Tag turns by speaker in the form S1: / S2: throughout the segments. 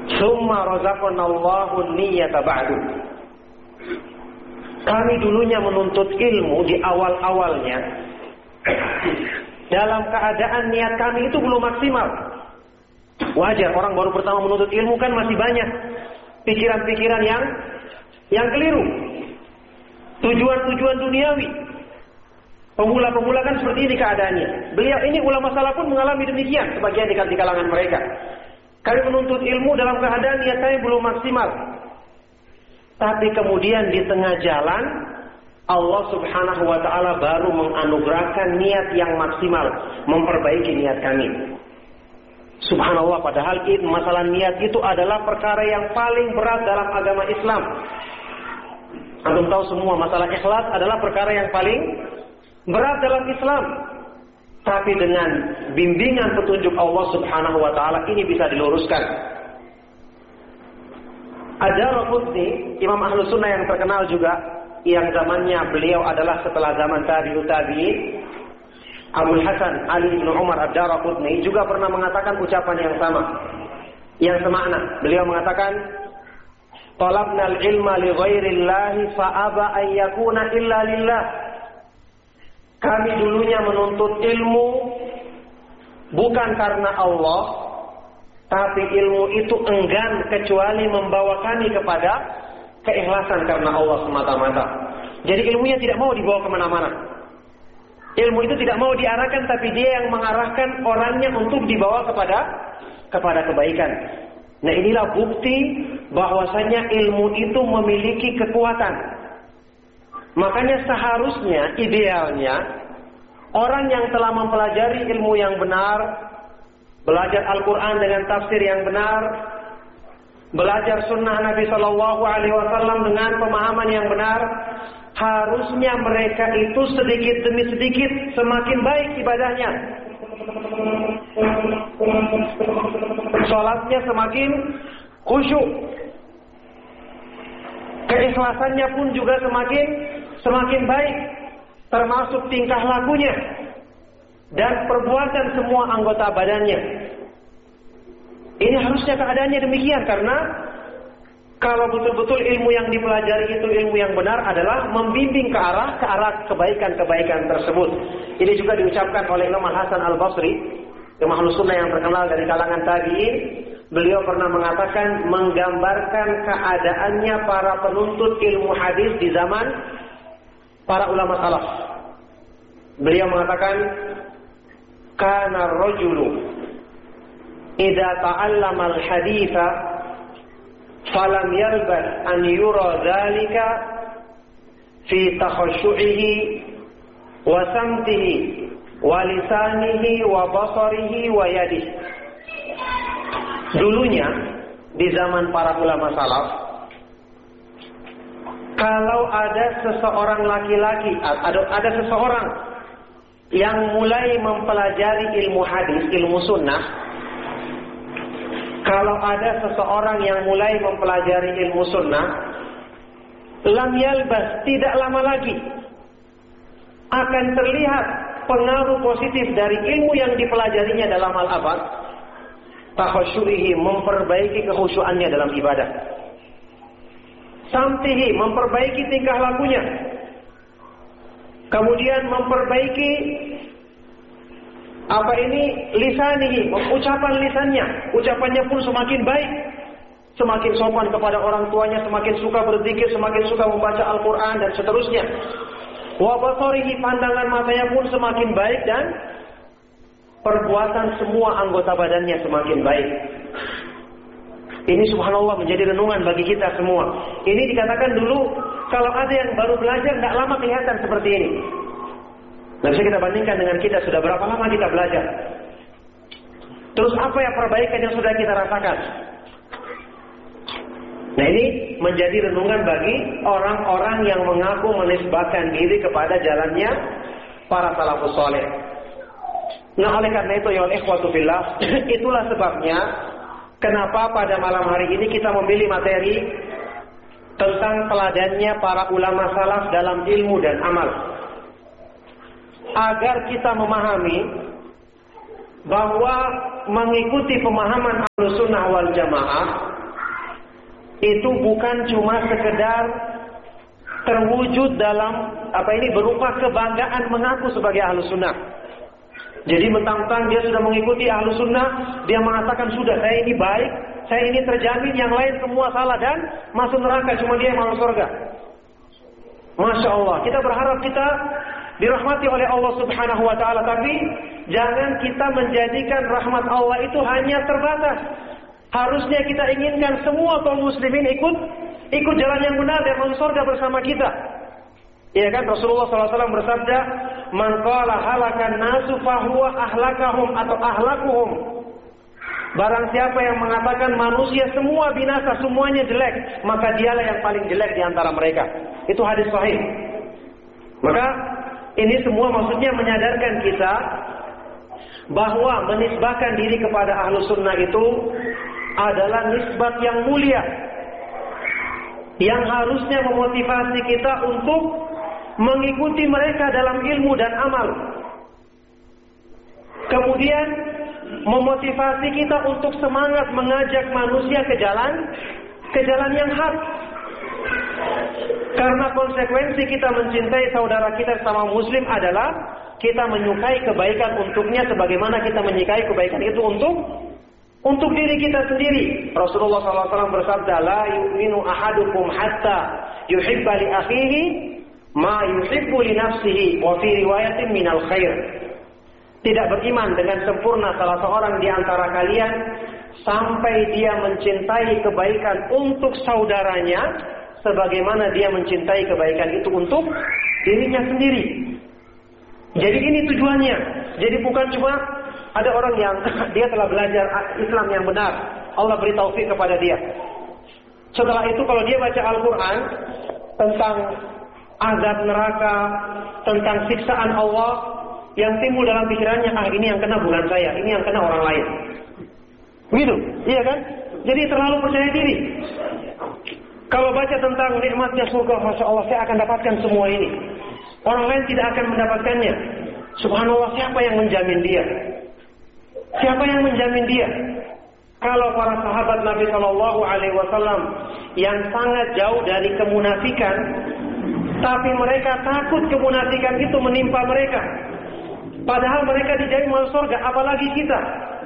S1: Tsumma razaqnallahu niyyata ba'du. Kami dulunya menuntut ilmu di awal-awalnya dalam keadaan niat kami itu belum maksimal. Wajar, orang baru pertama menuntut ilmu kan masih banyak pikiran-pikiran yang keliru, tujuan-tujuan duniawi. Pemula-pemula kan seperti ini keadaannya. Beliau ini ulama salaf pun mengalami demikian, sebagian di kalangan mereka. Kami menuntut ilmu dalam keadaan niat kami belum maksimal. Tapi kemudian di tengah jalan Allah Subhanahu wa taala baru menganugerahkan niat yang maksimal, memperbaiki niat kami. Subhanallah, padahal masalah niat itu adalah perkara yang paling berat dalam agama Islam. Antum tahu semua masalah ikhlas adalah perkara yang paling berat dalam Islam. Tapi dengan bimbingan petunjuk Allah Subhanahu wa taala ini bisa diluruskan. Ad-Darqutni, Imam Ahlus Sunnah yang terkenal juga, yang zamannya beliau adalah setelah zaman tabi'ut tabi'in, Abul Hasan Ali bin Umar Ad-Darqutni juga pernah mengatakan ucapan yang sama, yang semakna. Beliau mengatakan, "Talabnal ilma li ghairillahi fa aba an yakuna illa lillah." Kami dulunya menuntut ilmu bukan karena Allah, tapi ilmu itu enggan kecuali membawa kami kepada keikhlasan karena Allah semata-mata. Jadi ilmunya tidak mau dibawa kemana-mana. Ilmu itu tidak mau diarahkan, tapi dia yang mengarahkan orangnya untuk dibawa kepada kebaikan. Nah, inilah bukti bahwasanya ilmu itu memiliki kekuatan. Makanya seharusnya, idealnya, orang yang telah mempelajari ilmu yang benar, belajar Al-Quran dengan tafsir yang benar, belajar sunnah Nabi Sallallahu Alaihi Wasallam dengan pemahaman yang benar, harusnya mereka itu sedikit demi sedikit semakin baik ibadahnya. Sholatnya semakin khusyuk, keikhlasannya pun juga semakin baik, termasuk tingkah lakunya dan perbuatan semua anggota badannya. Ini harusnya keadaannya demikian, karena kalau betul-betul ilmu yang dipelajari itu ilmu yang benar adalah membimbing ke arah kebaikan-kebaikan tersebut. Ini juga diucapkan oleh Imam Hasan Al-Basri, Imam Ahlus Sunnah yang terkenal dari kalangan tabi'in. Beliau pernah mengatakan, menggambarkan keadaannya para penuntut ilmu hadis di zaman para ulama salaf. Beliau mengatakan, kana ar-rajulu idza ta'allama al-haditsa falam yalbas an yura dzalika fi takhashu'ihi wa samtihi wa lisanihi wa basarihi wa yadihi. Dulunya di zaman para ulama salaf, kalau ada seseorang laki-laki, ada seseorang yang mulai mempelajari ilmu hadis, ilmu sunnah, kalau ada seseorang yang mulai mempelajari ilmu sunnah, lam yalbas, tidak lama lagi akan terlihat pengaruh positif dari ilmu yang dipelajarinya dalam hal apa? Takhasyu'ihi, memperbaiki kekhusyuannya dalam ibadah. Samtihi, memperbaiki tingkah lakunya. Kemudian memperbaiki lisanihi, ucapan lisannya. Ucapannya pun semakin baik, semakin sopan kepada orang tuanya, semakin suka berzikir, semakin suka membaca Al-Quran dan seterusnya. Wa basarihi, pandangan matanya pun semakin baik, dan perbuatan semua anggota badannya semakin baik. Ini subhanallah menjadi renungan bagi kita semua. Ini dikatakan dulu, kalau ada yang baru belajar, tidak lama kelihatan seperti ini. Nah, bisa kita bandingkan dengan kita, sudah berapa lama kita belajar. Terus apa yang perbaikan yang sudah kita rasakan. Nah, ini menjadi renungan bagi orang-orang yang mengaku menisbahkan diri kepada jalannya para salafus saleh. Nah, oleh karena itu, ya ikhwatu fillah, itulah sebabnya kenapa pada malam hari ini kita memilih materi tentang teladannya para ulama salaf dalam ilmu dan amal. Agar kita memahami bahwa mengikuti pemahaman Ahlus Sunnah wal Jamaah itu bukan cuma sekedar terwujud dalam berupa kebanggaan mengaku sebagai Ahlus Sunnah. Jadi mentang-mentang dia sudah mengikuti Ahlus Sunnah, dia mengatakan sudah saya ini baik, saya ini terjamin, yang lain semua salah dan masuk neraka, cuma dia yang masuk surga. Masya Allah, kita berharap kita dirahmati oleh Allah Subhanahu wa Ta'ala, tapi jangan kita menjadikan rahmat Allah itu hanya terbatas. Harusnya kita inginkan semua kaum muslimin ikut jalan yang benar dan masuk surga bersama kita. Ya kan, Rasulullah SAW bersabda, "Man qala halakan nasu fahuwa ahlakahum atau ahlakuhum." Barang siapa yang mengatakan manusia semua binasa, semuanya jelek, maka dialah yang paling jelek di antara mereka. Itu hadis sahih. Maka ini semua maksudnya menyadarkan kita bahwa menisbahkan diri kepada Ahlus Sunnah itu adalah nisbat yang mulia, yang harusnya memotivasi kita untuk mengikuti mereka dalam ilmu dan amal. Kemudian memotivasi kita untuk semangat mengajak manusia ke jalan yang hak. Karena konsekuensi kita mencintai saudara kita sama muslim adalah kita menyukai kebaikan untuknya sebagaimana kita menyukai kebaikan itu untuk diri kita sendiri. Rasulullah SAW bersabda, "La yu'minu ahadukum hatta yuhibba li akhihi ma yuhibbu li nafsihi wa fi riwayatin minal khair." Tidak beriman dengan sempurna salah seorang di antara kalian sampai dia mencintai kebaikan untuk saudaranya sebagaimana dia mencintai kebaikan itu untuk dirinya sendiri. Jadi ini tujuannya. Jadi bukan cuma ada orang yang dia telah belajar Islam yang benar, Allah beri taufik kepada dia. Setelah itu kalau dia baca Al-Quran tentang azab neraka, tentang siksaan Allah, yang timbul dalam pikirannya, ini yang kena bukan saya, ini yang kena orang lain. Begitu, iya kan? Jadi terlalu percaya diri. Kalau baca tentang nikmatnya surga, Masya Allah, saya akan dapatkan semua ini. Orang lain tidak akan mendapatkannya. Subhanallah, siapa yang menjamin dia? Siapa yang menjamin dia? Kalau para sahabat Nabi Shallallahu Alaihi Wasallam yang sangat jauh dari kemunafikan, tapi mereka takut kemunafikan itu menimpa mereka. Padahal mereka dijamin masuk surga, apalagi kita.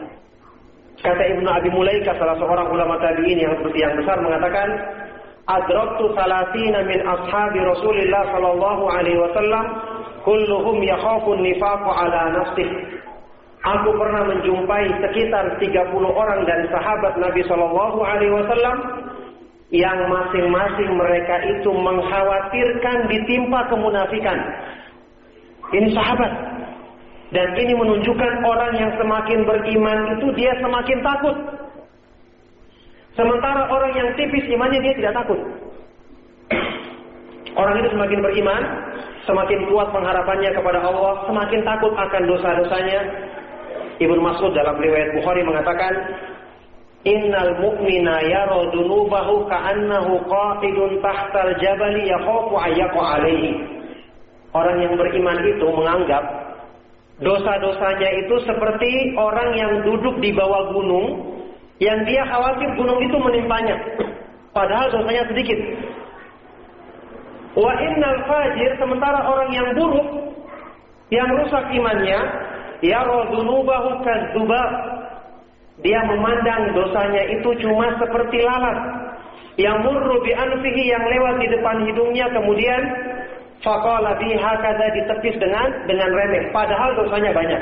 S1: Kata Ibnu Abi Mulaika, salah seorang ulama tabi'in yang besar, mengatakan, "Adraktu salasina min ashabi Rasulillah sallallahu alaihi wasallam kulluhum yakhafu an-nifaq ala nafsihi." Aku pernah menjumpai sekitar 30 orang dari sahabat Nabi sallallahu alaihi wasallam yang masing-masing mereka itu mengkhawatirkan ditimpa kemunafikan. Ini sahabat. Dan ini menunjukkan orang yang semakin beriman itu dia semakin takut. Sementara orang yang tipis imannya dia tidak takut. Orang itu semakin beriman, semakin kuat pengharapannya kepada Allah, semakin takut akan dosa-dosanya. Ibnu Mas'ud dalam riwayat Bukhari mengatakan, "Innal mu'mina yara dunubahu ka'annahu qa'idun tahtal jabali yakhafu ayyaqa alaihi." Orang yang beriman itu menganggap dosa-dosanya itu seperti orang yang duduk di bawah gunung, yang dia khawatir gunung itu menimpanya, padahal dosanya sedikit. Wa innal fajir, sementara orang yang buruk, yang rusak imannya, yara dunubahu kadzubab, dia memandang dosanya itu cuma seperti lalat yang murru bi anfihi, yang lewat di depan hidungnya, kemudian faqala bi hakadha, ditepis dengan remeh, padahal dosanya banyak.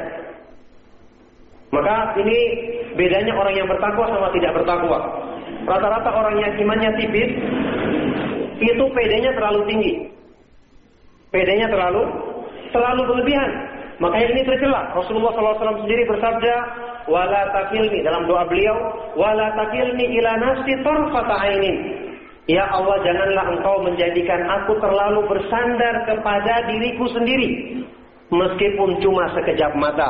S1: Maka ini bedanya orang yang bertakwa sama tidak bertakwa. Rata-rata orang yang imannya tipis itu PD-nya terlalu tinggi. PD-nya terlalu berlebihan. Makanya ini tercela. Rasulullah SAW sendiri bersabda, "Wala takilni," dalam doa beliau, "Wala takilni ila nafsi tarfata ainin." Ya Allah, janganlah engkau menjadikan aku terlalu bersandar kepada diriku sendiri, meskipun cuma sekejap mata.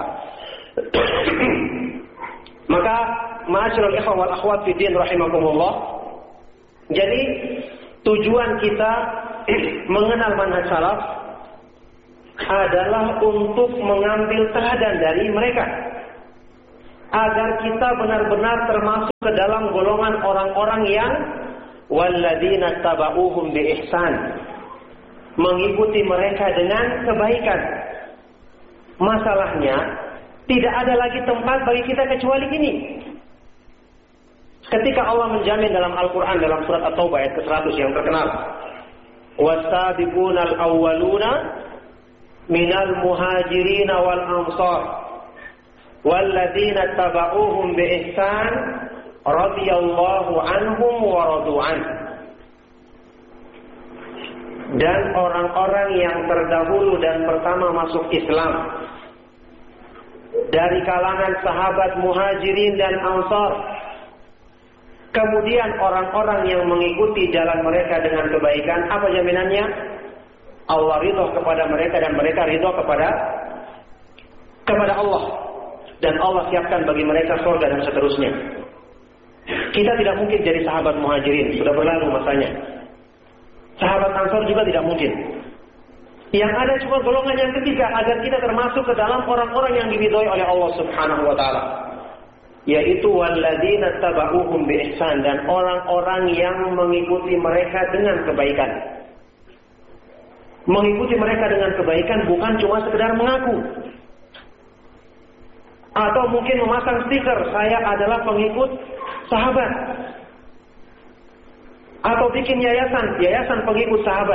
S1: Maka ma'asyiral ikhwan wal akhwat fi din rahimakumullah, jadi tujuan kita mengenal manhaj salaf adalah untuk mengambil teladan dari mereka, agar kita benar-benar termasuk ke dalam golongan orang-orang yang walladzina tabauhum bi ihsan, mengikuti mereka dengan kebaikan. Masalahnya tidak ada lagi tempat bagi kita kecuali ini. Ketika Allah menjamin dalam Al-Quran dalam surat At-Taubah ayat ke-100 yang terkenal, was-sabiqunal awwaluna minal muhajirin wal ansar walladzina tabauhum bi ihsan radhiyallahu anhum wa radu an. Dan orang-orang yang terdahulu dan pertama masuk Islam dari kalangan sahabat muhajirin dan ansar, kemudian orang-orang yang mengikuti jalan mereka dengan kebaikan, apa jaminannya? Allah ridho kepada mereka dan mereka ridho kepada Allah, dan Allah siapkan bagi mereka surga dan seterusnya. Kita tidak mungkin jadi sahabat muhajirin, sudah berlalu masanya. Sahabat ansar juga tidak mungkin. Yang ada cuma golongan yang ketiga agar kita termasuk ke dalam orang-orang yang diridhoi oleh Allah Subhanahu wa taala, yaitu walladzina tabauhum bi ihsan, dan orang-orang yang mengikuti mereka dengan kebaikan. Mengikuti mereka dengan kebaikan bukan cuma sekedar mengaku atau mungkin memasang stiker saya adalah pengikut sahabat, atau bikin yayasan pengikut sahabat.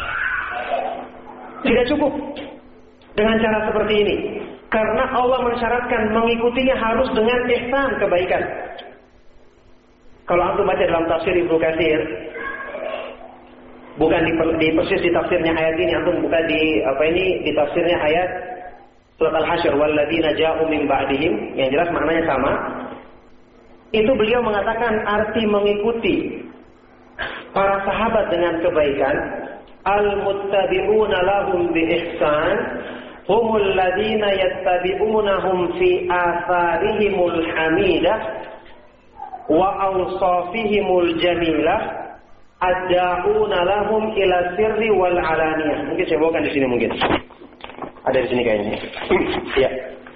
S1: Tidak cukup dengan cara seperti ini, karena Allah mensyaratkan mengikutinya harus dengan ihsan, kebaikan. Kalau antum baca dalam tafsir Ibnu Katsir, bukan di persis di tafsirnya ayat ini, antum bukan di tafsirnya ayat surat Al-Hasyr, walladzina ja'u min ba'dihim, yang jelas maknanya sama. Itu beliau mengatakan arti mengikuti para sahabat dengan kebaikan, al-muttabi'una lahum bi ihsan humul ladzina yattabi'unahum fi atharihimul hamidah wa awsafihimul jamilah ad-da'una lahum ila sirri wal alaniyah. Mungkin saya bawakan di sini, mungkin ada di sini kayaknya. Ya.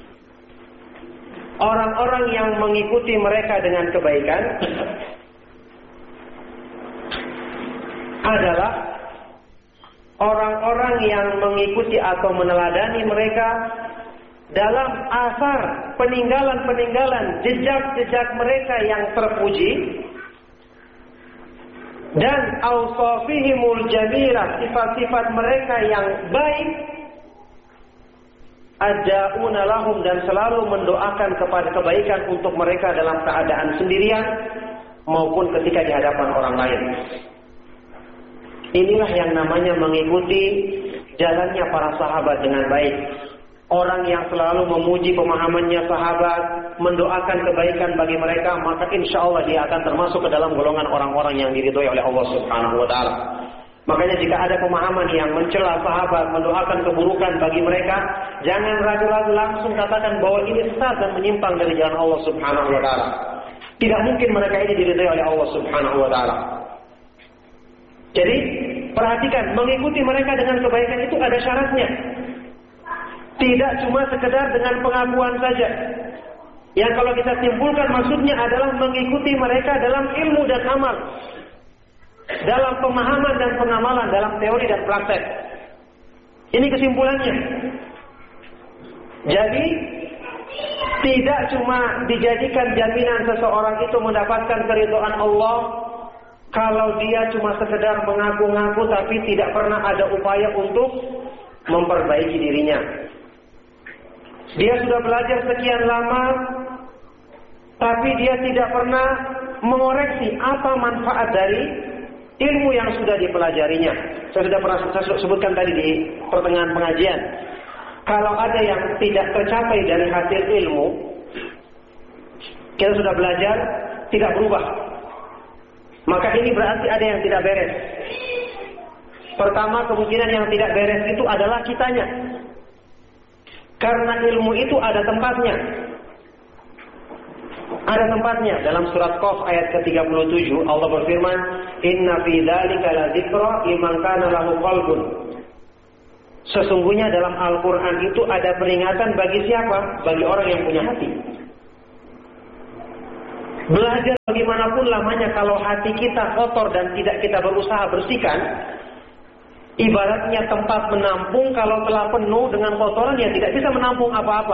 S1: Orang-orang yang mengikuti mereka dengan kebaikan adalah orang-orang yang mengikuti atau meneladani mereka dalam asar peninggalan-peninggalan, jejak-jejak mereka yang terpuji, dan awsafihimul jamilah, sifat-sifat mereka yang baik, ada'una lahum, dan selalu mendoakan kepada kebaikan untuk mereka dalam keadaan sendirian maupun ketika di hadapan orang lain. Inilah yang namanya mengikuti jalannya para sahabat dengan baik. Orang yang selalu memuji pemahamannya sahabat, mendoakan kebaikan bagi mereka, maka insya Allah dia akan termasuk ke dalam golongan orang-orang yang diridhoi oleh Allah Subhanahu wa taala. Makanya jika ada pemahaman yang mencela sahabat, mendoakan keburukan bagi mereka, jangan ragu-ragu, langsung katakan bahwa ini sesat dan menyimpang dari jalan Allah Subhanahu wa taala. Tidak mungkin mereka ini diridhoi oleh Allah Subhanahu wa taala. Jadi perhatikan, mengikuti mereka dengan kebaikan itu ada syaratnya. Tidak cuma sekedar dengan pengakuan saja. Yang kalau kita simpulkan maksudnya adalah mengikuti mereka dalam ilmu dan amal, dalam pemahaman dan pengamalan, dalam teori dan praktek. Ini kesimpulannya. Jadi tidak cuma dijadikan jaminan seseorang itu mendapatkan keridhaan Allah kalau dia cuma sekedar mengaku-ngaku tapi tidak pernah ada upaya untuk memperbaiki dirinya. Dia sudah belajar sekian lama tapi dia tidak pernah mengoreksi apa manfaat dari ilmu yang sudah dipelajarinya. Saya sudah pernah sebutkan tadi di pertengahan pengajian. Kalau ada yang tidak tercapai dari hasil ilmu, kita sudah belajar tidak berubah, maka ini berarti ada yang tidak beres. Pertama, kemungkinan yang tidak beres itu adalah kitanya. Karena ilmu itu ada tempatnya. Ada tempatnya. Dalam surat Qaf ayat ke-37 Allah berfirman, "Inna fi dzalika ladzikra liman kana lahu qalbun." Sesungguhnya dalam Al-Qur'an itu ada peringatan bagi siapa? Bagi orang yang punya hati. Belajar bagaimanapun lamanya kalau hati kita kotor dan tidak kita berusaha bersihkan, ibaratnya tempat menampung kalau telah penuh dengan kotoran ya tidak bisa menampung apa-apa.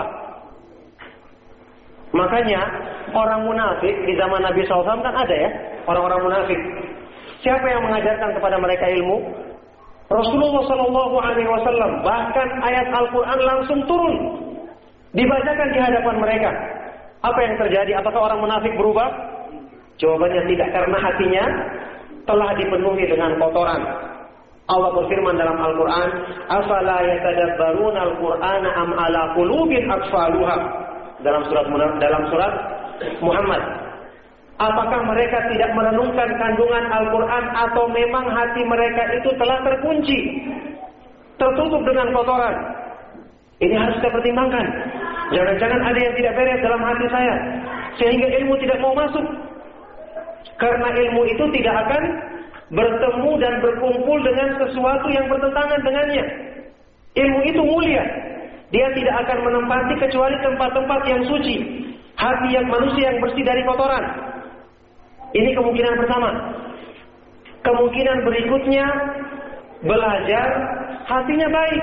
S1: Makanya orang munafik di zaman Nabi SAW kan ada ya, orang-orang munafik. Siapa yang mengajarkan kepada mereka ilmu? Rasulullah SAW. Bahkan ayat Al-Quran langsung turun, dibacakan di hadapan mereka. Apa yang terjadi? Apakah orang munafik berubah? Jawabannya tidak, karena hatinya telah dipenuhi dengan kotoran. Allah berfirman dalam Al-Quran, "Afala yatadabbaruna al-Qur'ana am ala qulubin aqfaluha?" Dalam surat Muhammad. Apakah mereka tidak merenungkan kandungan Al-Quran atau memang hati mereka itu telah terkunci, tertutup dengan kotoran? Ini harus kita pertimbangkan. Jangan-jangan ada yang tidak beres dalam hati saya, sehingga ilmu tidak mau masuk. Karena ilmu itu tidak akan bertemu dan berkumpul dengan sesuatu yang bertentangan dengannya. Ilmu itu mulia. Dia tidak akan menempati kecuali tempat-tempat yang suci. Hati yang manusia yang bersih dari kotoran. Ini kemungkinan pertama. Kemungkinan berikutnya, belajar hatinya baik,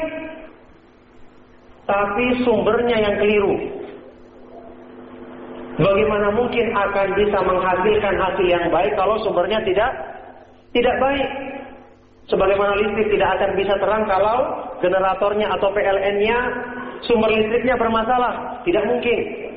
S1: tapi sumbernya yang keliru. Bagaimana mungkin akan bisa menghasilkan hasil yang baik kalau sumbernya tidak baik? Sebagaimana listrik tidak akan bisa terang kalau generatornya atau PLN-nya, sumber listriknya bermasalah. Tidak mungkin.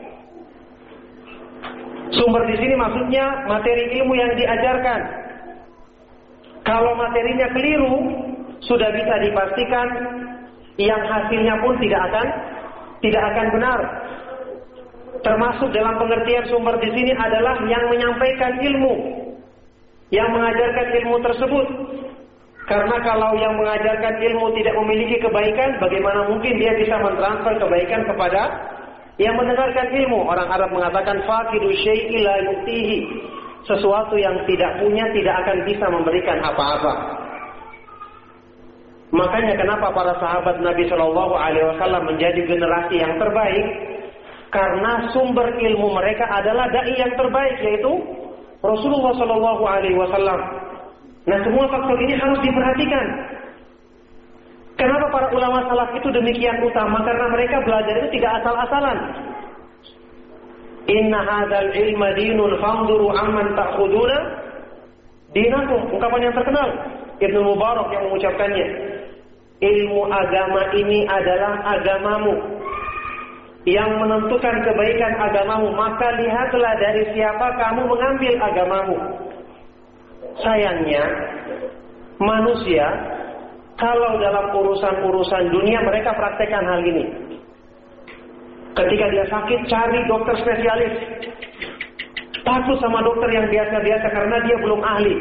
S1: Sumber di sini maksudnya materi ilmu yang diajarkan. Kalau materinya keliru, sudah bisa dipastikan yang hasilnya pun tidak akan benar. Termasuk dalam pengertian sumber di sini adalah yang menyampaikan ilmu, yang mengajarkan ilmu tersebut. Karena kalau yang mengajarkan ilmu tidak memiliki kebaikan, bagaimana mungkin dia bisa mentransfer kebaikan kepada yang mendengarkan ilmu? Orang Arab mengatakan faqidu syai'i la yu'tihi. Sesuatu yang tidak punya tidak akan bisa memberikan apa-apa. Makanya kenapa para sahabat Nabi Shallallahu Alaihi Wasallam menjadi generasi yang terbaik? Karena sumber ilmu mereka adalah dai yang terbaik, yaitu Rasulullah Shallallahu Alaihi Wasallam. Nah, semua faktor ini harus diperhatikan. Kenapa para ulama salaf itu demikian utama? Karena mereka belajar itu tidak asal-asalan. Inna hadzal ilma dinun fanzuru amman ta'khuduna dinakum. Ungkapan yang terkenal Ibnu Mubarak yang mengucapkannya. Ilmu agama ini adalah agamamu. Yang menentukan kebaikan agamamu, maka lihatlah dari siapa kamu mengambil agamamu. Sayangnya manusia kalau dalam urusan-urusan dunia mereka praktekkan hal ini. Ketika dia sakit, cari dokter spesialis. Takut sama dokter yang biasa-biasa karena dia belum ahli.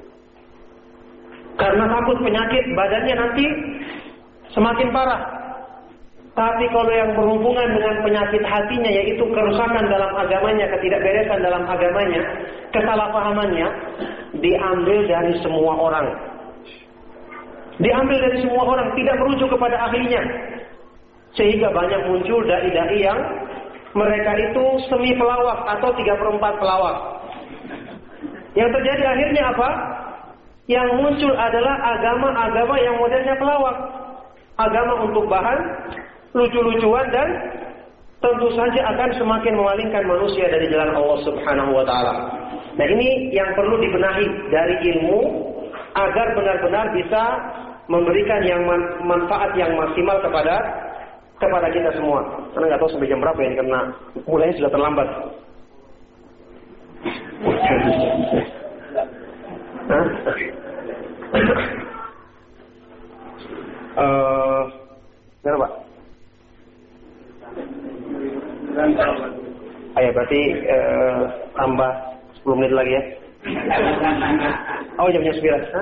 S1: Karena takut penyakit badannya nanti semakin parah. Tapi kalau yang berhubungan dengan penyakit hatinya, yaitu kerusakan dalam agamanya, ketidakberesan dalam agamanya, kesalahpahamannya, diambil dari semua orang. Diambil dari semua orang, tidak merujuk kepada ahlinya. Sehingga banyak muncul dai-dai yang mereka itu semi pelawak atau 3/4 pelawak. Yang terjadi akhirnya apa? Yang muncul adalah agama-agama yang modelnya pelawak. Agama untuk bahan lucu-lucuan dan tentu saja akan semakin memalingkan manusia dari jalan Allah Subhanahu wa taala. Nah, ini yang perlu dibenahi dari ilmu agar benar-benar bisa memberikan yang manfaat yang maksimal kepada kita semua. Karena nggak tahu sampai jam berapa ini karena mulainya sudah terlambat. Benar Pak? Ayo berarti tambah 10 menit lagi ya. Oh jamnya 9.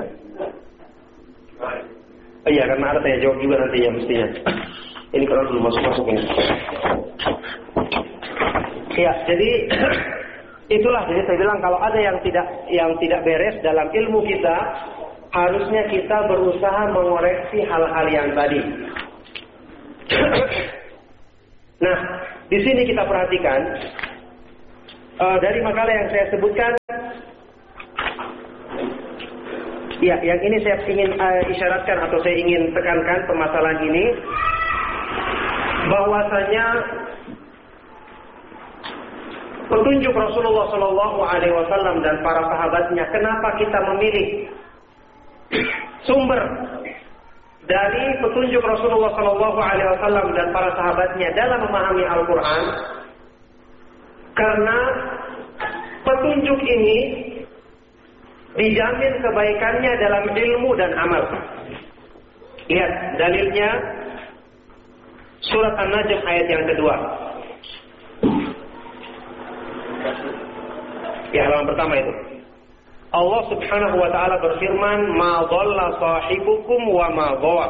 S1: Oh iya karena ada tanya jawab juga nanti ya mestinya. Ini kalau belum masuk ini. Ya jadi itulah jadi saya bilang kalau ada yang tidak beres dalam ilmu kita, harusnya kita berusaha mengoreksi hal-hal yang tadi. Nah, di sini kita perhatikan dari makalah yang saya sebutkan, ya, yang ini saya ingin isyaratkan atau saya ingin tekankan permasalahan ini, bahwasanya petunjuk Rasulullah SAW dan para sahabatnya, kenapa kita memilih sumber dari petunjuk Rasulullah SAW dan para sahabatnya dalam memahami Al-Quran? Karena petunjuk ini dijamin kebaikannya dalam ilmu dan amal. Lihat dalilnya surat An-Najm ayat yang kedua. Ya, halaman pertama itu. Allah Subhanahu wa taala berfirman, "Ma dhalla sahibukum wa ma ghawa."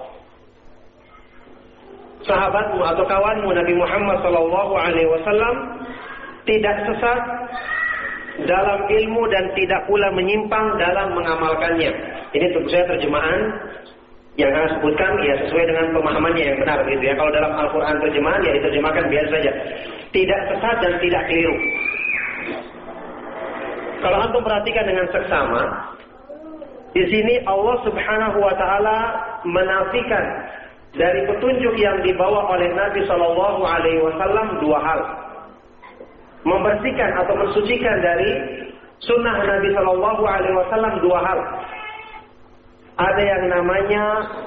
S1: Sahabatmu atau kawanmu Nabi Muhammad sallallahu alaihi wasallam tidak sesat dalam ilmu dan tidak pula menyimpang dalam mengamalkannya. Ini tentu saja terjemahan yang saya sebutkan ya sesuai dengan pemahamannya yang benar gitu ya. Kalau dalam Al-Qur'an terjemahan ya diterjemahkan biasa saja. Tidak sesat dan tidak keliru. Kalau antum perhatikan dengan seksama, di sini Allah Subhanahu wa taala menafikan dari petunjuk yang dibawa oleh Nabi sallallahu alaihi wasallam dua hal. Membersihkan atau mensucikan dari sunnah Nabi sallallahu alaihi wasallam dua hal. Ada yang namanya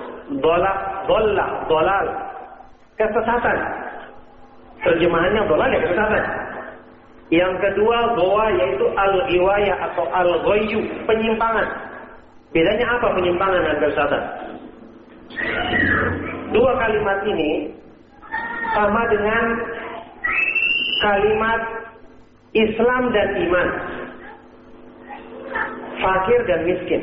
S1: dolal, kesesatan. Terjemahannya dolal ya kesesatan. Yang kedua gowa, yaitu al-ghiwayah atau al-ghayyu, penyimpangan. Bedanya apa penyimpangan dan kesesatan? Dua kalimat ini sama dengan kalimat Islam dan iman, fakir dan miskin.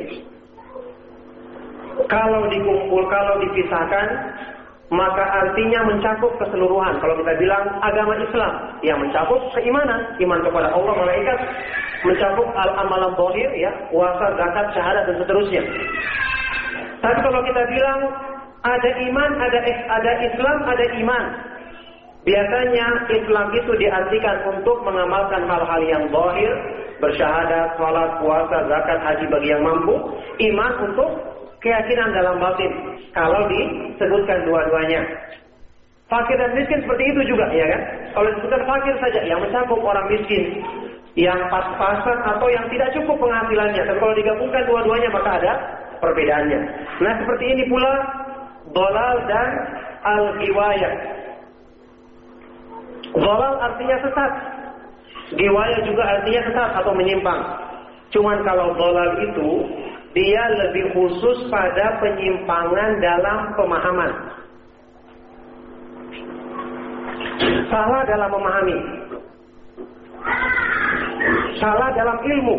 S1: Kalau dipisahkan, maka artinya mencakup keseluruhan. Kalau kita bilang agama Islam, yang mencakup keimanan, iman kepada Allah, malaikat, mencakup al-amalan zahir, ya, puasa, zakat, syahadat dan seterusnya. Tapi kalau kita bilang ada iman, ada Islam, ada iman, biasanya Islam itu diartikan untuk mengamalkan hal-hal yang zahir, bersyahadat, salat, puasa, zakat, haji bagi yang mampu. Iman untuk keyakinan dalam batin, kalau disebutkan dua-duanya. Fakir dan miskin seperti itu juga, ya kan? Kalau disebutkan fakir saja, yang mencakup orang miskin, yang pas-pasan atau yang tidak cukup penghasilannya. Dan kalau digabungkan dua-duanya maka ada perbedaannya. Nah, seperti ini pula dolal dan al-ghiwayah. Dolal artinya sesat, ghiwayah juga artinya sesat atau menyimpang. Cuman kalau dolal itu dia lebih khusus pada penyimpangan dalam pemahaman. Salah dalam memahami. Salah dalam ilmu.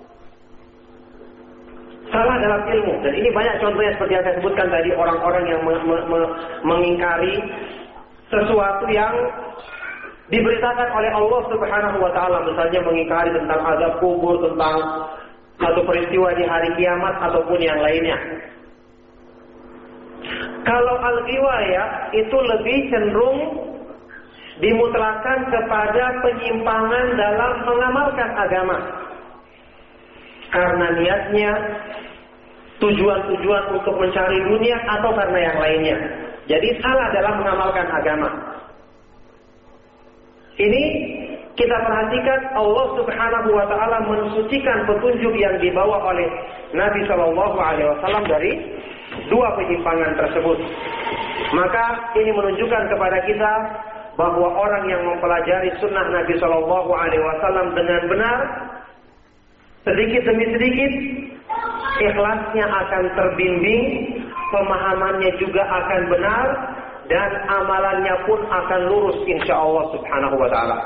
S1: Salah dalam ilmu. Dan ini banyak contohnya seperti yang saya sebutkan tadi. Orang-orang yang mengingkari sesuatu yang diberitakan oleh Allah Subhanahu wa taala. Misalnya mengingkari tentang azab kubur, tentang satu peristiwa di hari kiamat ataupun yang lainnya. Kalau al-ghiwayah itu lebih cenderung dimutlakan kepada penyimpangan dalam mengamalkan agama. Karena niatnya tujuan-tujuan untuk mencari dunia atau karena yang lainnya. Jadi salah dalam mengamalkan agama. Ini kita perhatikan Allah Subhanahu wa taala mensucikan petunjuk yang dibawa oleh Nabi sallallahu alaihi wasallam dari dua penyimpangan tersebut. Maka ini menunjukkan kepada kita bahwa orang yang mempelajari sunnah Nabi sallallahu alaihi wasallam dengan benar, sedikit demi sedikit ikhlasnya akan terbimbing, pemahamannya juga akan benar, dan amalannya pun akan lurus insyaallah Subhanahu wa taala.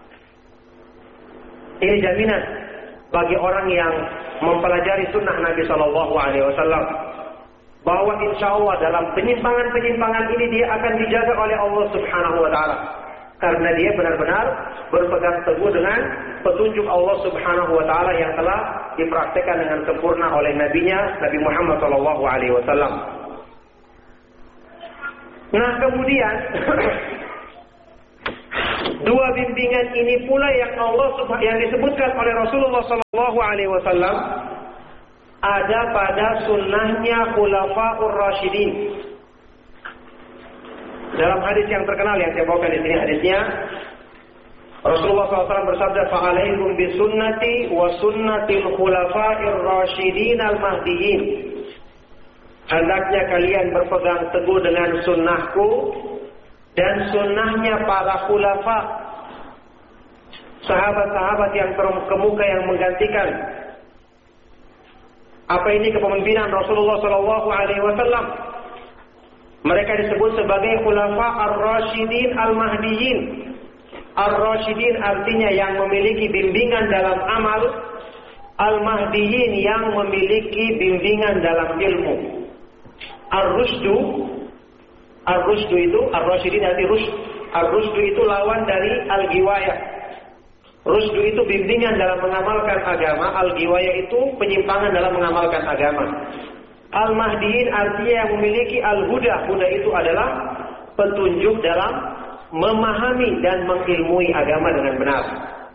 S1: Ini jaminan bagi orang yang mempelajari sunnah Nabi Shallallahu Alaihi Wasallam bahwa insya Allah dalam penyimpangan-penyimpangan ini dia akan dijaga oleh Allah Subhanahu Wa Taala karena dia benar-benar berpegang teguh dengan petunjuk Allah Subhanahu Wa Taala yang telah dipraktekkan dengan sempurna oleh Nabi-Nya Nabi Muhammad Shallallahu Alaihi Wasallam. Nah kemudian Dua bimbingan ini pula yang disebutkan oleh Rasulullah SAW ada pada sunnahnya Khulafaur Rasyidin. Dalam hadis yang terkenal yang saya bawakan di sini hadisnya, Rasulullah SAW bersabda, "Fa'alaikum bisunnati wa sunnatil khulafa'ir rasyidin al-mahdiyyin." Hendaknya kalian berpegang teguh dengan sunnahku dan sunnahnya para khulafa, sahabat-sahabat yang terkemuka yang menggantikan. Apa ini kepemimpinan Rasulullah SAW? Mereka disebut sebagai khulafa ar-rasyidin al-mahdiyyin. Ar-rasyidin artinya yang memiliki bimbingan dalam amal, al-mahdiyyin yang memiliki bimbingan dalam ilmu. Ar-rusydu itu, ar-rasyidin arti rusyd. Ar-rusydu itu lawan dari al-ghiwayah. Rusydu itu bimbingan dalam mengamalkan agama, al-ghiwayah itu penyimpangan dalam mengamalkan agama. Al-mahdiyyin artinya yang memiliki al-huda. Huda itu adalah petunjuk dalam memahami dan mengilmui agama dengan benar.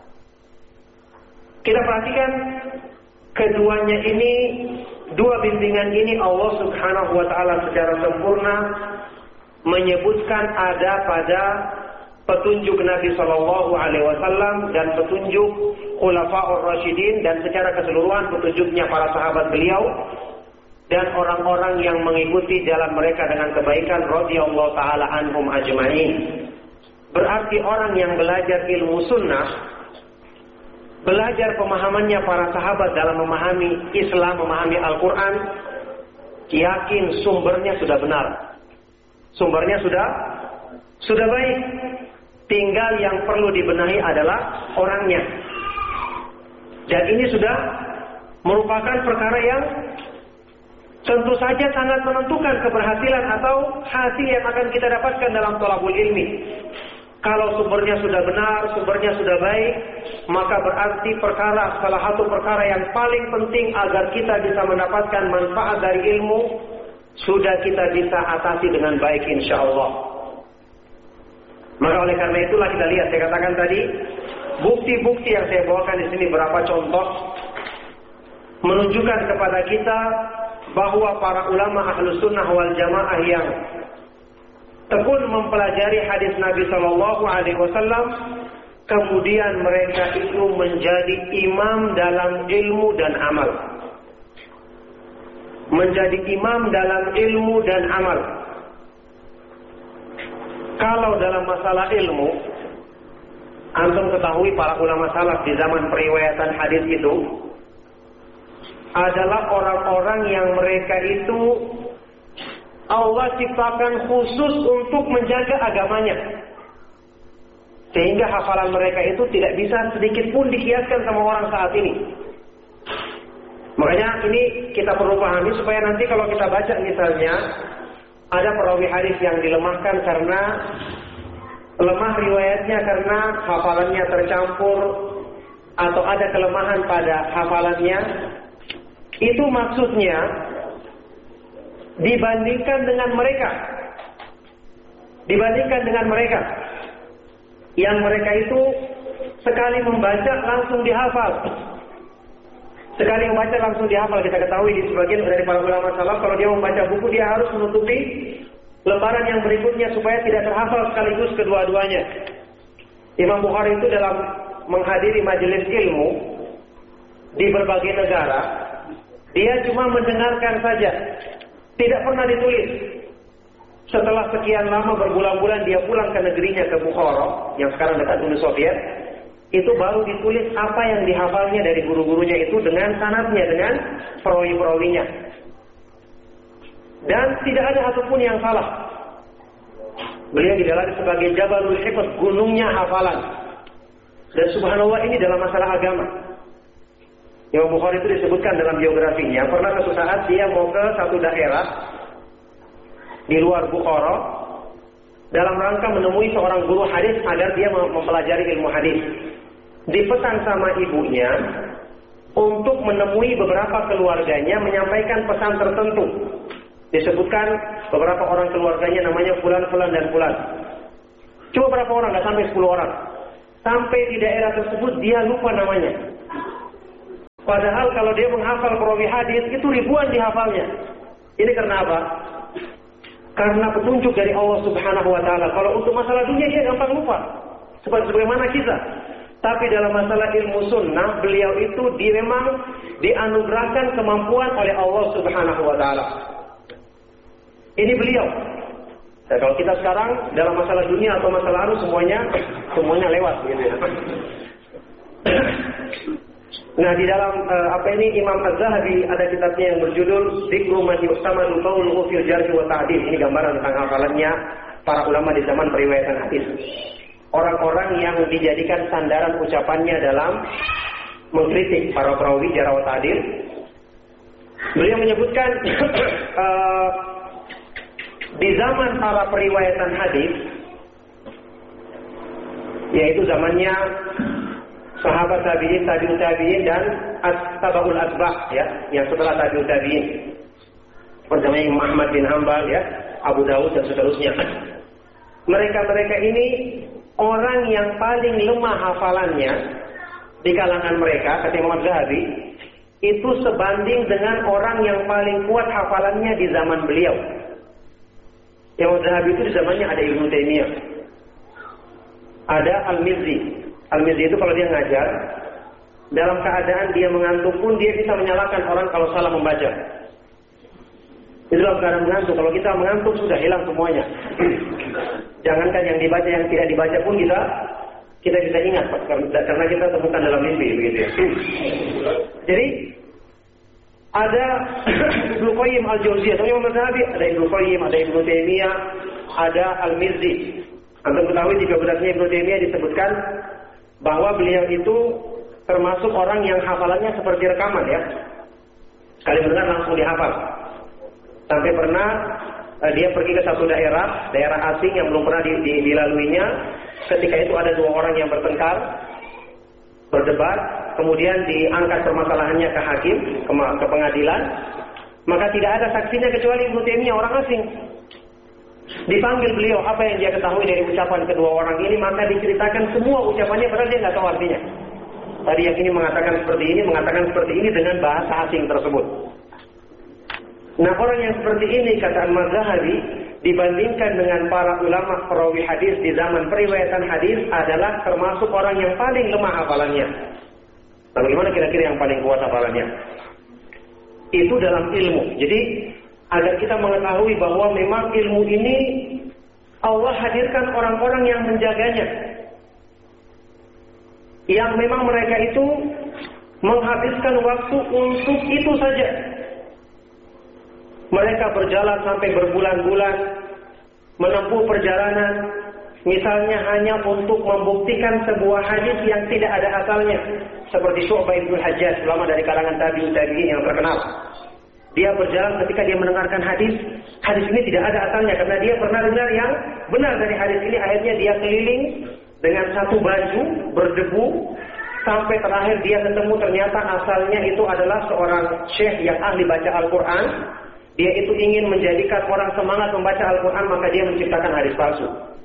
S1: Kita perhatikan keduanya ini, dua bimbingan ini Allah Subhanahu wa taala secara sempurna menyebutkan ada pada petunjuk Nabi sallallahu alaihi wasallam dan petunjuk Khulafaur Rasyidin dan secara keseluruhan petunjuknya para sahabat beliau dan orang-orang yang mengikuti jalan mereka dengan kebaikan radhiyallahu taala anhum ajma'in. Berarti orang yang belajar ilmu sunnah, belajar pemahamannya para sahabat dalam memahami Islam, memahami Al-Quran, yakin sumbernya sudah benar, sumbernya sudah baik. Tinggal yang perlu dibenahi adalah orangnya. Dan ini sudah merupakan perkara yang tentu saja sangat menentukan keberhasilan atau hasil yang akan kita dapatkan dalam thalabul ilmi. Kalau sumbernya sudah benar, sumbernya sudah baik, maka berarti salah satu perkara yang paling penting agar kita bisa mendapatkan manfaat dari ilmu, sudah kita bisa atasi dengan baik insyaallah. Maka oleh karena itulah kita lihat, saya katakan tadi, bukti-bukti yang saya bawakan di sini berapa contoh menunjukkan kepada kita bahwa para ulama ahlus sunnah wal jamaah yang tekun mempelajari hadis Nabi Shallallahu Alaihi Wasallam, kemudian mereka itu menjadi imam dalam ilmu dan amal. Menjadi imam dalam ilmu dan amal. Kalau dalam masalah ilmu, antum ketahui para ulama salaf di zaman periwayatan hadis itu adalah orang-orang yang mereka itu Allah ciptakan khusus untuk menjaga agamanya. Sehingga hafalan mereka itu tidak bisa sedikit pun dikiaskan sama orang saat ini. Makanya ini kita perlu pahami supaya nanti kalau kita baca misalnya ada perawi hadis yang dilemahkan karena lemah riwayatnya karena hafalannya tercampur atau ada kelemahan pada hafalannya, itu maksudnya dibandingkan dengan mereka yang mereka itu sekali membaca langsung dihafal. Sekali membaca langsung dihafal. Kita ketahui di sebagian dari para ulama salaf, kalau dia membaca buku dia harus menutupi lembaran yang berikutnya supaya tidak terhafal sekaligus kedua-duanya. Imam Bukhari itu dalam menghadiri majelis ilmu di berbagai negara, dia cuma mendengarkan saja, tidak pernah ditulis. Setelah sekian lama berbulan-bulan dia pulang ke negerinya, ke Bukhara yang sekarang dekat Uni Soviet, itu baru ditulis apa yang dihafalnya dari guru-gurunya itu dengan sanadnya, dengan perawi-perawinya. Dan tidak ada satupun yang salah. Beliau digelar sebagai Jabalul Hifz, gunungnya hafalan. Dan subhanallah, ini dalam masalah agama. Imam Bukhari itu disebutkan dalam biografinya, pernah suatu saat dia mau ke satu daerah di luar Bukhara dalam rangka menemui seorang guru hadis agar dia mempelajari ilmu hadis. Dipesan sama ibunya untuk menemui beberapa keluarganya menyampaikan pesan tertentu. Disebutkan beberapa orang keluarganya namanya fulan, fulan dan fulan. Cuma berapa orang? Nggak sampai 10 orang. Sampai di daerah tersebut dia lupa namanya. Padahal kalau dia menghafal perawi hadis itu ribuan dihafalnya. Ini karena apa? Karena petunjuk dari Allah Subhanahu wa taala. Kalau untuk masalah dunia dia gampang lupa. Sebagaimana kita. Tapi dalam masalah ilmu sunnah, beliau itu memang dianugerahkan kemampuan oleh Allah Subhanahu wa taala. Ini beliau. Nah, kalau kita sekarang dalam masalah dunia atau masalah semuanya lewat gitu ya. Nah, di dalam Imam Az-Zahabi ada kitabnya yang berjudul Dzikru man yu'tamadu qawluhu fil jarh wa ta'dil. Ini gambaran tentang hafalannya para ulama di zaman periwayatan hadis. Orang-orang yang dijadikan sandaran ucapannya dalam mengkritik para perawi jarh wa ta'dil. Beliau menyebutkan di zaman para periwayatan hadis, yaitu zamannya sahabat tabi'in, tabi'ut tabi'in dan tabaul atba' ya, yang setelah tabi'ut tabi'in. Pertama Imam Ahmad bin Hanbal ya, Abu Dawud dan seterusnya. Mereka ini orang yang paling lemah hafalannya di kalangan mereka, kata Imam Az-Zahabi, itu sebanding dengan orang yang paling kuat hafalannya di zaman beliau. Imam Az-Zahabi itu di zamannya ada Ibnu Taimiyah, ada Al-Mizzi. Al-Mizzi itu kalau dia ngajar, dalam keadaan dia mengantuk pun dia bisa menyalahkan orang kalau salah membaca. Itu dalam keadaan mengantuk. Kalau kita mengantuk sudah hilang semuanya. Jangankan yang dibaca, yang tidak dibaca pun kita bisa ingat karena kita temukan dalam mimpi begitu ya. Jadi ada Ibnu Qayyim Al-Jauziyah, atau Imam Az-Zahabi, ada Ibnu Qayyim, ada Ibnu Taimiyah, ada Al-Mizzi. Antum ketahui di biografisnya Ibnu Taimiyah disebutkan bahwa beliau itu termasuk orang yang hafalannya seperti rekaman ya. Sekali mendengar langsung dihafal. Sampai pernah dia pergi ke satu daerah asing yang belum pernah dilaluinya. Ketika itu ada 2 orang yang bertengkar, berdebat, kemudian diangkat permasalahannya ke hakim, ke pengadilan. Maka tidak ada saksinya kecuali Ibnu Taimiyah, orang asing. Dipanggil beliau, apa yang dia ketahui dari ucapan kedua orang ini, maka diceritakan semua ucapannya padahal dia nggak tahu artinya. Tadi yang ini mengatakan seperti ini dengan bahasa asing tersebut. Nah, orang yang seperti ini, kata Al-Zahabi, dibandingkan dengan para ulama perawi hadis di zaman periwayatan hadis adalah termasuk orang yang paling lemah hafalannya. Nah, bagaimana kira-kira yang paling kuat hafalannya? Itu dalam ilmu. Jadi agar kita mengetahui bahwa memang ilmu ini Allah hadirkan orang-orang yang menjaganya, yang memang mereka itu menghabiskan waktu untuk itu saja. Mereka berjalan sampai berbulan-bulan, menempuh perjalanan, misalnya hanya untuk membuktikan sebuah hadis yang tidak ada asalnya, seperti Syu'bah ibn Hajjaj, ulama dari kalangan tabi'in yang terkenal. Dia berjalan ketika dia mendengarkan hadis ini tidak ada asalnya karena dia pernah dengar yang benar dari hadis ini. Akhirnya dia keliling dengan satu baju berdebu sampai terakhir dia ketemu ternyata asalnya itu adalah seorang syekh yang ahli baca Al-Quran. Dia itu ingin menjadikan orang semangat membaca Al-Quran, maka dia menciptakan hadis palsu.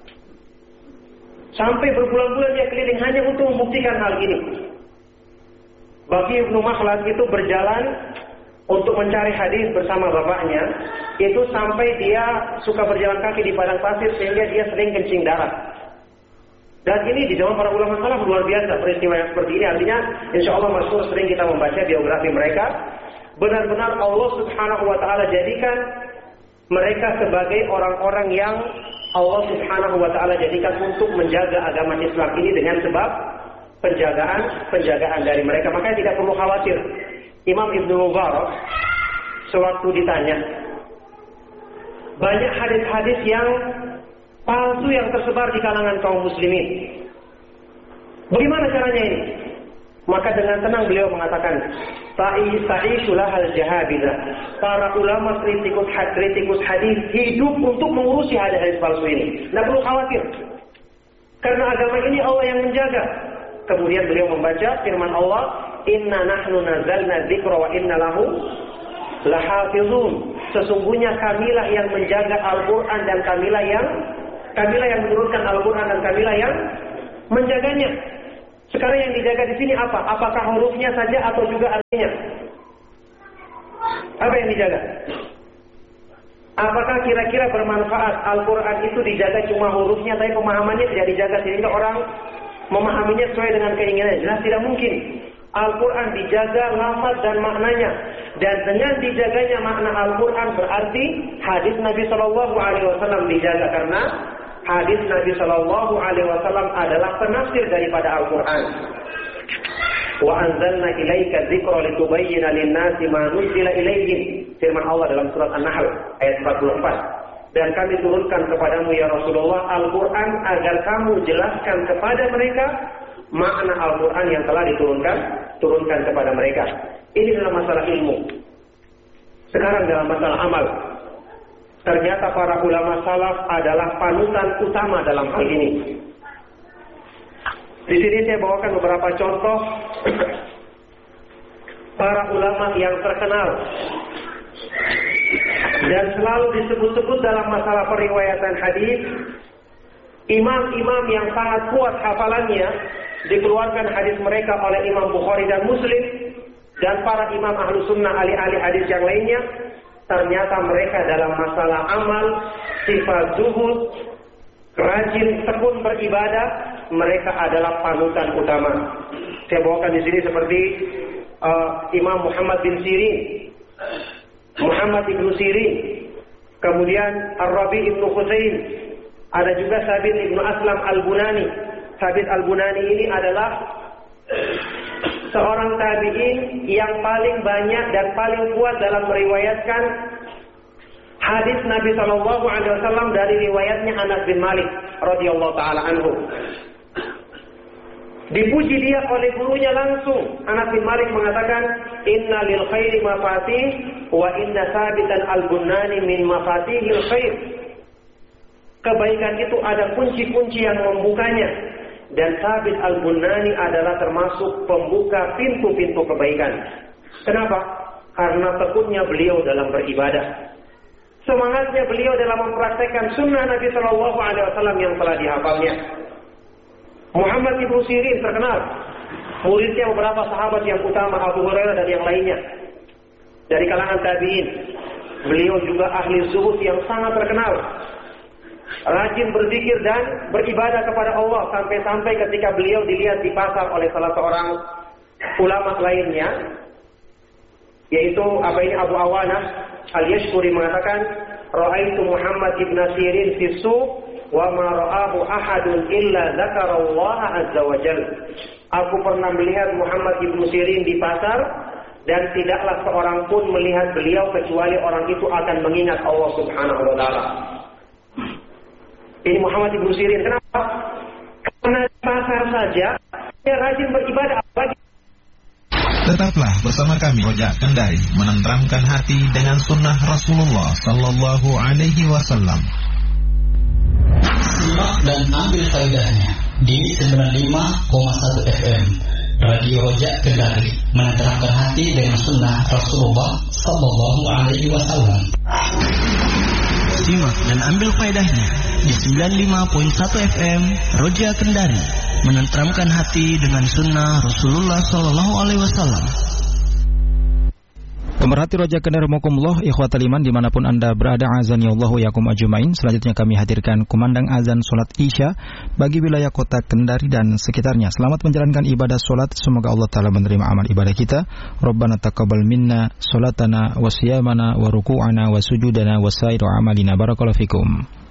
S1: Sampai berbulan-bulan dia keliling hanya untuk membuktikan hal ini. Bagi Ibnu Makhlad itu berjalan untuk mencari hadis bersama bapaknya, itu sampai dia suka berjalan kaki di padang pasir sehingga dia sering kencing darah. Dan ini di zaman para ulama salaf luar biasa peristiwa yang seperti ini. Artinya insya Allah masyhur sering kita membaca biografi mereka. Benar-benar Allah Subhanahu wa ta'ala jadikan mereka sebagai orang-orang yang Allah Subhanahu wa ta'ala jadikan untuk menjaga agama Islam ini dengan sebab penjagaan dari mereka. Makanya tidak perlu khawatir. Imam Ibnu Mubarak sewaktu ditanya, banyak hadis-hadis yang palsu yang tersebar di kalangan kaum muslimin. Bagaimana caranya ini? Maka dengan tenang beliau mengatakan, ta'ishulah al-jahabidah. Para ulama kritikus hadis hidup untuk mengurusi hadis-hadis palsu ini. Tidak perlu khawatir. Karena agama ini Allah yang menjaga. Kemudian beliau membaca firman Allah, Inna nahnu nazalna dzikra wa inna lahu lahafizun. Sesungguhnya kamilah yang menjaga Al-Quran dan kamilah yang Kamilah yang menurunkan Al-Quran dan kamilah yang menjaganya. Sekarang yang dijaga di sini apa? Apakah hurufnya saja atau juga artinya? Apa yang dijaga? Apakah kira-kira bermanfaat Al-Quran itu dijaga cuma hurufnya, tapi pemahamannya tidak dijaga sehingga orang memahaminya sesuai dengan keinginan? Jelas tidak mungkin. Al-Quran dijaga lafaz dan maknanya, dan dengan dijaganya makna Al-Quran berarti hadis Nabi SAW dijaga, karena hadis Nabi SAW adalah penafsir daripada Al-Quran. Wa anzalna ilaika dzikra litubayyana lin-nasi ma nuzila ilaihim. Firman Allah dalam surat An-Nahl ayat 44. Dan kami turunkan kepadamu ya Rasulullah Al-Quran agar kamu jelaskan kepada mereka makna Al-Quran yang telah turunkan kepada mereka. Ini dalam masalah ilmu. Sekarang dalam masalah amal. Ternyata para ulama salaf adalah panutan utama dalam hal ini. Di sini saya bawakan beberapa contoh para ulama yang terkenal dan selalu disebut-sebut dalam masalah periwayatan hadis. Imam-imam yang sangat kuat hafalannya, dikeluarkan hadis mereka oleh Imam Bukhari dan Muslim, dan para imam ahlu sunnah ahli-ahli hadis yang lainnya. Ternyata mereka dalam masalah amal, sifat zuhud, rajin, tekun beribadah, mereka adalah panutan utama. Saya bawakan di sini seperti Imam Muhammad bin Sirin, Muhammad ibnu Sirin, kemudian Ar-Rabi ibnu Husain, ada juga Sabit ibnu Aslam Al-Bunani. Sabit Al-Bunani ini adalah seorang tabi'in yang paling banyak dan paling kuat dalam meriwayatkan hadis Nabi SAW dari riwayatnya Anas bin Malik radhiyallahu taala anhu. Dipuji dia oleh gurunya langsung. Anas bin Malik mengatakan, "Inna lil khairi mafatih wa inna Sabitan Al-Bunani min mafatihil khair." Kebaikan itu ada kunci-kunci yang membukanya, dan Sabit Al-Bunani adalah termasuk pembuka pintu-pintu kebaikan. Kenapa? Karena tekunnya beliau dalam beribadah. Semangatnya beliau dalam mempraktekkan sunnah Nabi SAW yang telah dihafalnya. Muhammad ibnu Sirin terkenal, muridnya beberapa sahabat yang utama, Abu Hurairah dan yang lainnya dari kalangan tabi'in. Beliau juga ahli zuhud yang sangat terkenal, rajin berzikir dan beribadah kepada Allah, sampai-sampai ketika beliau dilihat di pasar oleh salah seorang ulama lainnya, yaitu Abu Awanah Al-Yashkuri mengatakan, "Ra'aitu Muhammad ibn Sirin fi suq wa ma ra'ahu ahadun illa dzakarallaha azza wa jalla." Aku pernah melihat Muhammad ibn Sirin di pasar, dan tidaklah seorang pun melihat beliau kecuali orang itu akan mengingat Allah Subhanahu wa taala. Ini Muhammad ibn Sirin. Kenapa? Karena di pasar saja dia rajin beribadah.
S2: Tetaplah bersama kami Rojak Kendari, menenteramkan hati dengan sunnah Rasulullah Sallallahu Alaihi Wasallam.
S3: Simak dan ambil faedahnya di 95,1 FM Radio Rojak Kendari, menenteramkan hati dengan sunnah Rasulullah Sallallahu Alaihi Wasallam. Simak dan ambil faedahnya di 95.1 FM Roja Kendari, menenteramkan hati dengan sunnah Rasulullah Sallallahu Alaihi Wasallam.
S4: Pemerhati Roja Kendari Mokumullah, ikhwatal iman dimanapun anda berada, azani Allahu yakum ajumain. Selanjutnya kami hadirkan kumandang azan solat Isya bagi wilayah kota Kendari dan sekitarnya. Selamat menjalankan ibadah solat, semoga Allah Ta'ala menerima amal ibadah kita. Rabbana taqabbal minna solatana wa siyamana wa ruku'ana wa sujudana wa sairu amalina. Barakallahu fikum.